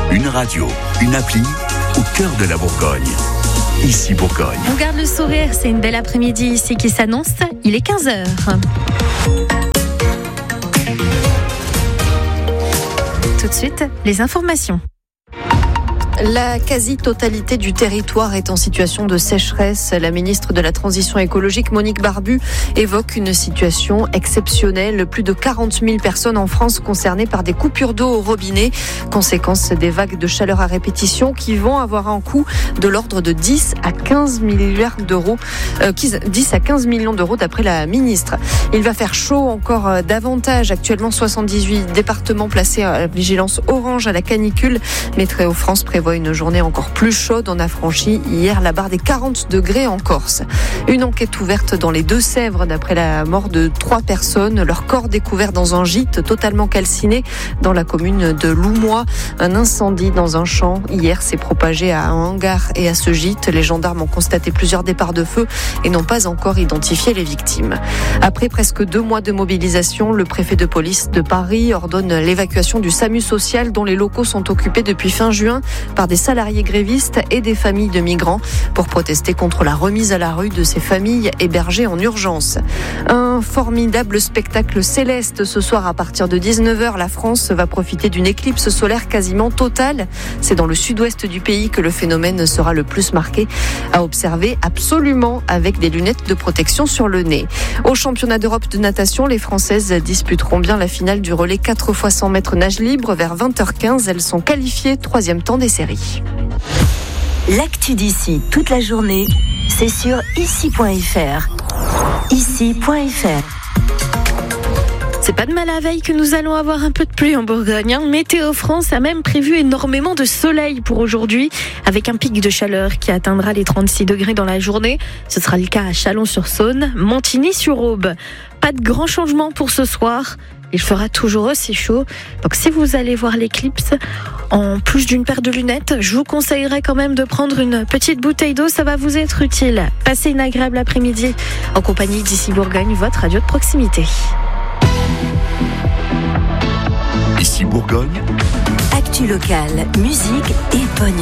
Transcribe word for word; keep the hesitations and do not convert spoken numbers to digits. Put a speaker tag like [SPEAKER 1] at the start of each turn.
[SPEAKER 1] Une radio, une appli au cœur de la Bourgogne. Ici Bourgogne.
[SPEAKER 2] On garde le sourire, c'est une belle après-midi ici qui s'annonce. Il est quinze heures. Tout de suite, les informations.
[SPEAKER 3] La quasi-totalité du territoire est en situation de sécheresse. La ministre de la Transition écologique, Monique Barbu, évoque une situation exceptionnelle. Plus de quarante mille personnes en France concernées par des coupures d'eau au robinet. Conséquence des vagues de chaleur à répétition qui vont avoir un coût de l'ordre de dix à quinze milliards d'euros. Euh, dix à quinze millions d'euros d'après la ministre. Il va faire chaud encore davantage. Actuellement, soixante-dix-huit départements placés à la vigilance orange à la canicule. Météo France prévoit une journée encore plus chaude. On a franchi hier la barre des quarante degrés en Corse. Une enquête ouverte dans les Deux-Sèvres d'après la mort de trois personnes. Leur corps découvert dans un gîte totalement calciné dans la commune de Loumois. Un incendie dans un champ hier s'est propagé à un hangar et à ce gîte. Les gendarmes ont constaté plusieurs départs de feu et n'ont pas encore identifié les victimes. Après presque deux mois de mobilisation, le préfet de police de Paris ordonne l'évacuation du SAMU social dont les locaux sont occupés depuis fin juin par des salariés grévistes et des familles de migrants pour protester contre la remise à la rue de ces familles hébergées en urgence. Un formidable spectacle céleste ce soir à partir de dix-neuf heures. La France va profiter d'une éclipse solaire quasiment totale. C'est dans le sud-ouest du pays que le phénomène sera le plus marqué. À observer absolument avec des lunettes de protection sur le nez. Au championnat d'Europe de natation, les Françaises disputeront bien la finale du relais quatre fois cent mètres nage libre vers vingt heures quinze. Elles sont qualifiées troisième temps des séries.
[SPEAKER 4] L'actu d'ici toute la journée, c'est sur ici point f r. ici point f r.
[SPEAKER 2] C'est pas de mal à veille que nous allons avoir un peu de pluie en Bourgogne. Hein. Météo France a même prévu énormément de soleil pour aujourd'hui, avec un pic de chaleur qui atteindra les trente-six degrés dans la journée. Ce sera le cas à Chalon-sur-Saône, Montigny-sur-Aube. Pas de grands changements pour ce soir. Il fera toujours aussi chaud. Donc si vous allez voir l'éclipse, en plus d'une paire de lunettes, je vous conseillerais quand même de prendre une petite bouteille d'eau. Ça va vous être utile. Passez une agréable après-midi en compagnie d'Ici Bourgogne, votre radio de proximité.
[SPEAKER 1] Ici Bourgogne.
[SPEAKER 4] Actu locale, musique et bonne